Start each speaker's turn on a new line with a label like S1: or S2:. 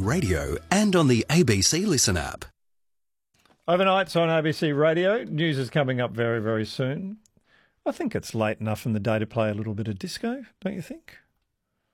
S1: radio and on the ABC Listen app.
S2: Overnights on ABC Radio. News is coming up very, very soon. I think it's late enough in the day to play a little bit of disco, don't you think?